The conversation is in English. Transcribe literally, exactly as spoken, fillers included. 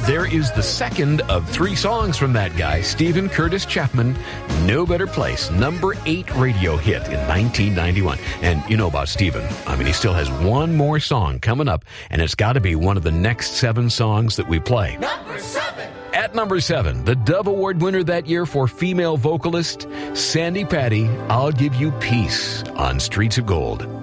There is the second of three songs from that guy, Stephen Curtis Chapman, No Better Place, number eight radio hit in nineteen ninety-one. And you know about Stephen. I mean, he still has one more song coming up, and it's got to be one of the next seven songs that we play. Number seven. At number seven, the Dove Award winner that year for female vocalist, Sandy Patty, I'll Give You Peace on Streets of Gold.